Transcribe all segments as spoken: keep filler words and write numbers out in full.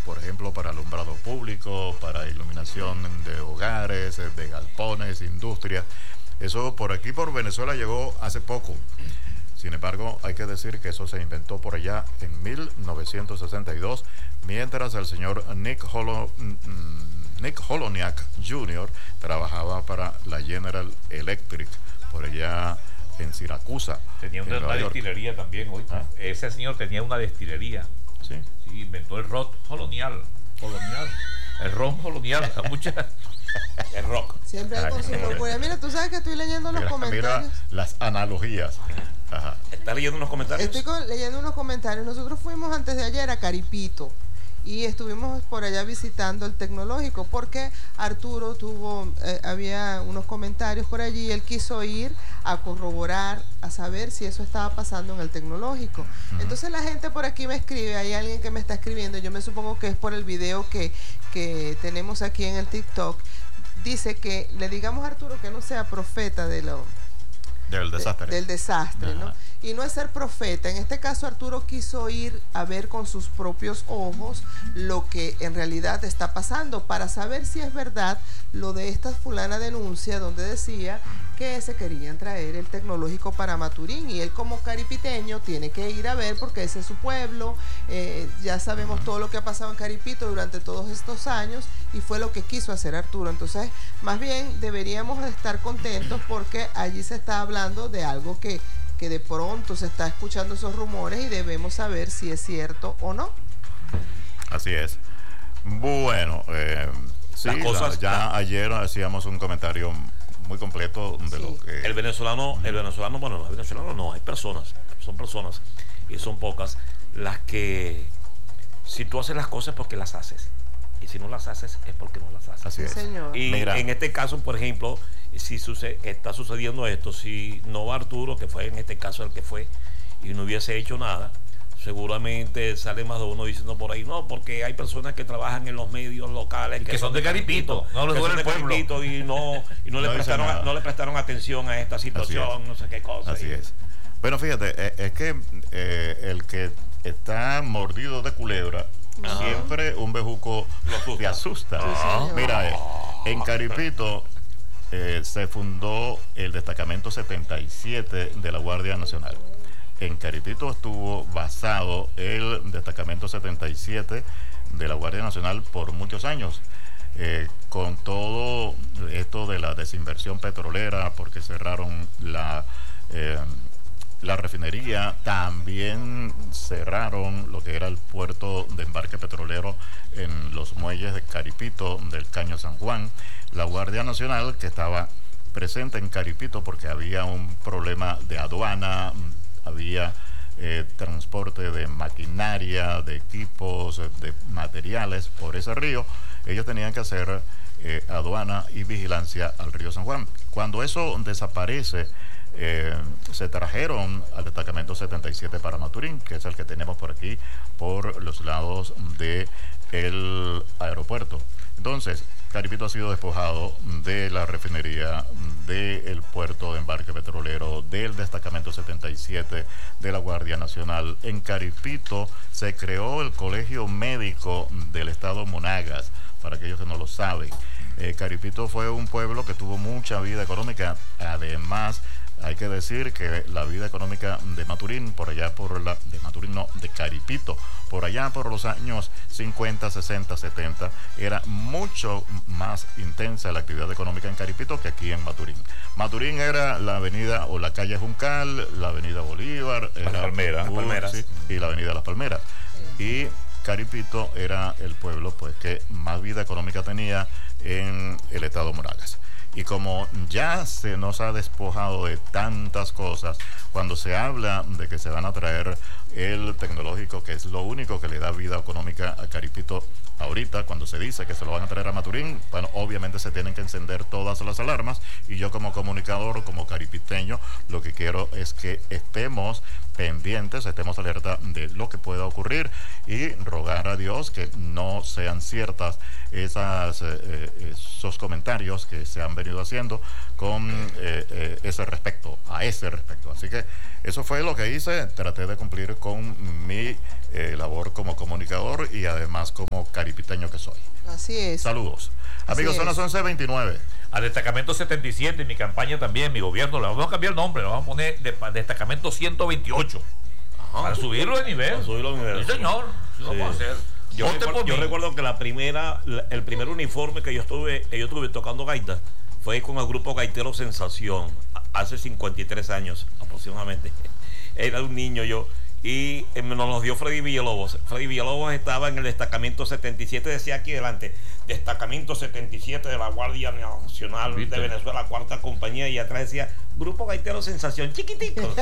por ejemplo, para alumbrado público, para iluminación de hogares, de galpones, industrias. Eso por aquí, por Venezuela, llegó hace poco. Sin embargo, hay que decir que eso se inventó por allá en mil novecientos sesenta y dos, mientras el señor Nick, Holo, Nick Holoniak junior trabajaba para la General Electric, por allá en Siracusa. Tenía una, una destilería también, hoy. ¿Ah? Ese señor tenía una destilería. Sí. Sí, inventó el rock colonial. Colonial. El ron colonial. Muchas. El rock. Siempre hay con su locura. Mira, tú sabes que estoy leyendo los mira, comentarios. Mira las analogías. Ajá. ¿Estás leyendo unos comentarios? Estoy con, leyendo unos comentarios. Nosotros fuimos antes de ayer a Caripito y estuvimos por allá visitando el tecnológico porque Arturo tuvo, eh, había unos comentarios por allí, él quiso ir a corroborar, a saber si eso estaba pasando en el tecnológico. Uh-huh. Entonces la gente por aquí me escribe, hay alguien que me está escribiendo, yo me supongo que es por el video que, que tenemos aquí en el TikTok, dice que le digamos a Arturo que no sea profeta de lo... Del desastre. De, del desastre, ¿no? Y no es ser profeta. En este caso, Arturo quiso ir a ver con sus propios ojos lo que en realidad está pasando para saber si es verdad lo de esta fulana denuncia donde decía que se querían traer el tecnológico para Maturín y él como caripiteño tiene que ir a ver porque ese es su pueblo. Eh, ya sabemos todo lo que ha pasado en Caripito durante todos estos años y fue lo que quiso hacer Arturo. Entonces, más bien deberíamos estar contentos porque allí se está hablando de algo que, que de pronto se está escuchando esos rumores y debemos saber si es cierto o no. Así es. Bueno, eh, sí, las cosas, ya la... ayer hacíamos un comentario muy completo de sí. lo que... El venezolano, el venezolano, bueno, el venezolano no, hay personas, son personas, y son pocas, las que, si tú haces las cosas es porque las haces, y si no las haces es porque no las haces. Así es. Señor. Y Mira. en este caso, por ejemplo, si sucede, está sucediendo esto, si no va Arturo, que fue en este caso el que fue, y no hubiese hecho nada, seguramente sale más de uno diciendo por ahí, no, porque hay personas que trabajan en los medios locales que, que son de Caripito, no les duele el pueblo y no, y no, le no, prestaron, no le prestaron atención a esta situación, no sé qué cosa. Así y... es. Bueno, fíjate, es, es que eh, el que está mordido de culebra, ajá, siempre un bejuco te asusta. Sí, Mira, eh, en Caripito eh, se fundó el destacamento setenta y siete de la Guardia Nacional. En Caripito estuvo basado el destacamento setenta y siete de la Guardia Nacional por muchos años, eh, con todo esto de la desinversión petrolera, porque cerraron la, eh, la refinería, también cerraron lo que era el puerto de embarque petrolero en los muelles de Caripito, del Caño San Juan. La Guardia Nacional, que estaba presente en Caripito porque había un problema de aduana, había eh, transporte de maquinaria, de equipos, de materiales por ese río, ellos tenían que hacer eh, aduana y vigilancia al río San Juan. Cuando eso desaparece, eh, se trajeron al destacamento setenta y siete para Maturín, que es el que tenemos por aquí, por los lados del aeropuerto. Entonces, Caripito ha sido despojado de la refinería, del puerto de embarque petrolero, del destacamento setenta y siete de la Guardia Nacional. En Caripito se creó el Colegio Médico del Estado Monagas, para aquellos que no lo saben. Eh, Caripito fue un pueblo que tuvo mucha vida económica. Además, hay que decir que la vida económica de Maturín, por allá por la, de Maturín no, de Caripito, por allá por los años cincuenta, sesenta, setenta, era mucho más intensa la actividad económica en Caripito que aquí en Maturín. Maturín era la avenida o la calle Juncal, la avenida Bolívar, Las era Palmeras, Bus, Palmeras. Sí, y la avenida Las Palmeras. Y Caripito era el pueblo pues que más vida económica tenía en el estado Monagas. Y como ya se nos ha despojado de tantas cosas, cuando se habla de que se van a traer el tecnológico, que es lo único que le da vida económica a Caripito ahorita cuando se dice que se lo van a traer a Maturín, bueno, obviamente se tienen que encender todas las alarmas, y yo como comunicador, como caripiteño, lo que quiero es que estemos pendientes, estemos alerta de lo que pueda ocurrir y rogar a Dios que no sean ciertas esas, eh, esos comentarios que se han venido haciendo con eh, eh, ese respecto, a ese respecto. Así que eso fue lo que hice, traté de cumplir con mi eh, labor como comunicador y además como caripiteño que soy. Así es. Saludos. Amigos, son las once veintinueve. A Destacamento setenta y siete, mi campaña también, mi gobierno, le vamos a cambiar el nombre, le vamos a poner de, Destacamento ciento veintiocho. Ajá. Para subirlo de nivel. Para subirlo de nivel. Sí, señor. Sí, lo vamos a hacer. Yo, recuerdo, yo recuerdo que la primera, la, el primer uniforme que yo estuve, yo estuve tocando gaita fue con el grupo gaitero Sensación, hace cincuenta y tres años aproximadamente. Era un niño yo. Y eh, nos los dio Freddy Villalobos. Freddy Villalobos estaba en el destacamento setenta y siete, decía aquí delante, destacamento setenta y siete de la Guardia Nacional ¿Viste? de Venezuela, cuarta compañía, y atrás decía Grupo Gaitero Sensación, chiquitico.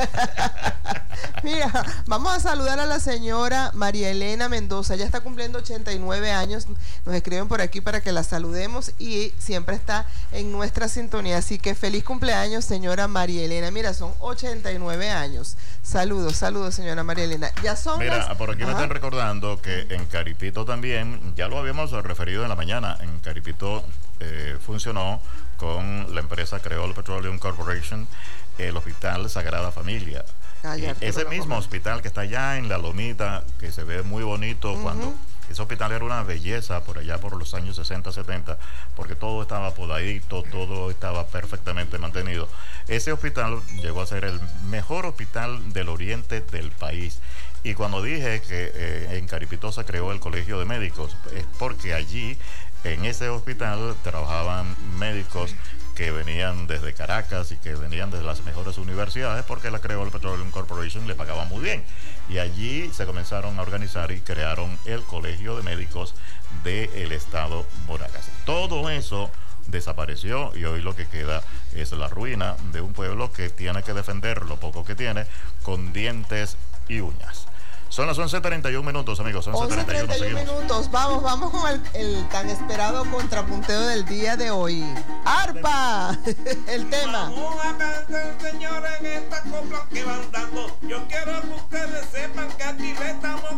Mira, vamos a saludar a la señora María Elena Mendoza, ya está cumpliendo ochenta y nueve años, nos escriben por aquí para que la saludemos y siempre está en nuestra sintonía, así que feliz cumpleaños, señora María Elena. Mira, son ochenta y nueve años. Saludos, saludos, señora María Elena. Ya son Mira, las... por aquí Ajá. me están recordando que en Caripito también, ya lo habíamos referido en la mañana, en Caripito eh, funcionó con la empresa Creole Petroleum Corporation el Hospital Sagrada Familia. Ah, ya, ese mismo hospital que está allá en La Lomita, que se ve muy bonito uh-huh. cuando... Ese hospital era una belleza por allá por los años sesenta, setenta, porque todo estaba podadito, todo estaba perfectamente mantenido. Ese hospital llegó a ser el mejor hospital del oriente del país. Y cuando dije que eh, en Caripito se creó el Colegio de Médicos, es porque allí, en ese hospital, trabajaban médicos que venían desde Caracas y que venían desde las mejores universidades, porque la Creole Petroleum Corporation le pagaba muy bien. Y allí se comenzaron a organizar y crearon el Colegio de Médicos del Estado Monagas. Todo eso desapareció y hoy lo que queda es la ruina de un pueblo que tiene que defender lo poco que tiene con dientes y uñas. Son las once treinta y un minutos, amigos. once treinta y uno minutos. Vamos, vamos con el, el tan esperado contrapunteo del día de hoy. ¡Arpa! El tema. Vamos a cantar, señores, en esta copla que van dando. Yo quiero que ustedes sepan que aquí le estamos